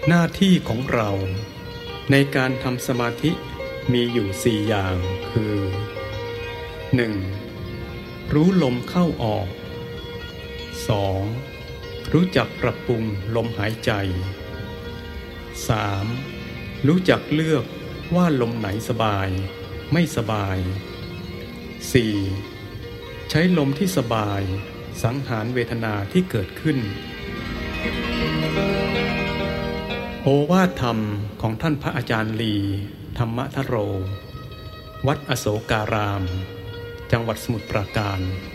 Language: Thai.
หน้าที่ของเราในการทำสมาธิมีอยู่4อย่างคือ 1. รู้ลมเข้าออก 2. รู้จักปรับปรุงลมหายใจ 3. รู้จักเลือกว่าลมไหนสบายไม่สบาย 4. ใช้ลมที่สบายสังหารเวทนาที่เกิดขึ้นโอวาทธรรมของท่านพระอาจารย์ลีธรรมทโรวัดอโศการามจังหวัดสมุทรปราการ